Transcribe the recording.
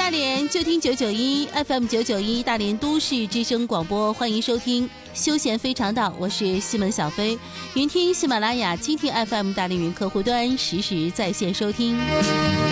大连就听991 FM 991大连都市之声广播，欢迎收听休闲非常道，我是西门小飞。云听喜马拉雅、蜻蜓 FM 大连云客户端实时在线收听。